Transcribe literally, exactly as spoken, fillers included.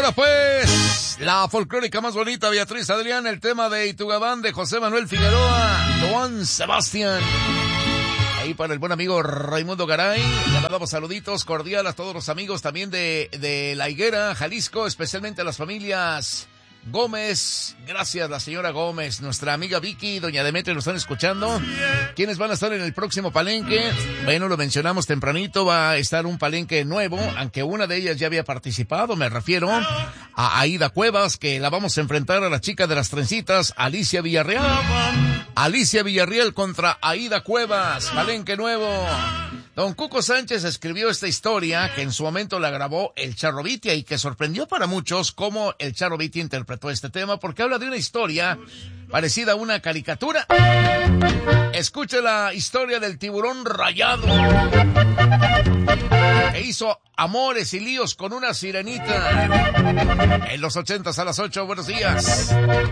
Ahora pues, la folclórica más bonita, Beatriz Adrián, el tema de Itugabán de José Manuel Figueroa, Joan Sebastián. Ahí para el buen amigo Raimundo Garay, le mandamos saluditos cordiales a todos los amigos también de, de La Higuera, Jalisco, especialmente a las familias Gómez. Gracias, la señora Gómez, nuestra amiga Vicky, doña Demetria, nos están escuchando. ¿Quiénes van a estar en el próximo palenque? Bueno, lo mencionamos tempranito, va a estar un palenque nuevo, aunque una de ellas ya había participado, me refiero a Aida Cuevas, que la vamos a enfrentar a la chica de las trencitas, Alicia Villarreal. Alicia Villarreal contra Aida Cuevas, palenque nuevo. Don Cuco Sánchez escribió esta historia que en su momento la grabó el Charro Vitia y que sorprendió para muchos cómo el Charro Vitia interpretó este tema, porque habla de una historia parecida a una caricatura. Escuche la historia del tiburón rayado que hizo amores y líos con una sirenita. En los ochentas a las ocho, buenos días.